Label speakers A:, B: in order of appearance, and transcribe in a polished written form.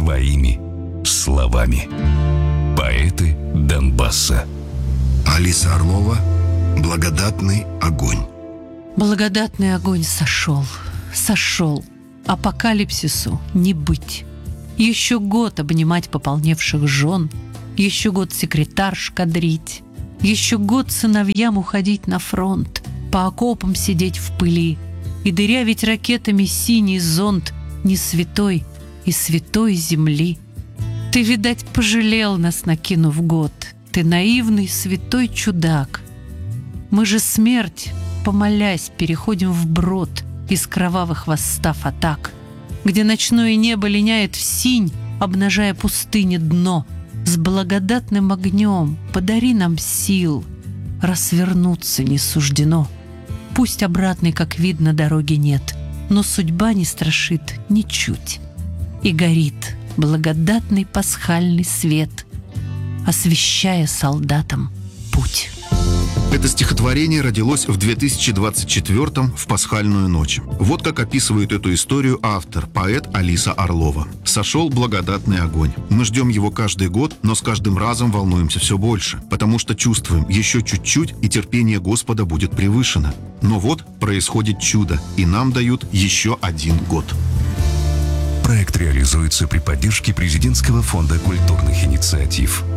A: своими словами. Поэты Донбасса.
B: Алиса Орлова «Благодатный огонь».
C: Благодатный огонь сошел, апокалипсису не быть. Еще год обнимать пополневших жен, еще год секретарш кадрить, еще год сыновьям уходить на фронт, по окопам сидеть в пыли и дырявить ракетами синий зонт не святой и святой земли. Ты, видать, пожалел нас, накинув год, ты наивный святой чудак. Мы же смерть, помолясь, переходим вброд из кровавых восстав атак, где ночное небо линяет в синь, обнажая пустыне дно. С благодатным огнем подари нам сил, раз вернуться не суждено. Пусть обратной, как видно, дороги нет, но судьба не страшит ничуть. И горит благодатный пасхальный свет, освещая солдатам путь.
B: Это стихотворение родилось в 2024 в пасхальную ночь. Вот как описывает эту историю автор, поэт Алиса Орлова. «Сошел благодатный огонь. Мы ждем его каждый год, но с каждым разом волнуемся все больше, потому что чувствуем, еще чуть-чуть, и терпение Господа будет превышено. Но вот происходит чудо, и нам дают еще 1 год».
A: Проект реализуется при поддержке Президентского фонда культурных инициатив.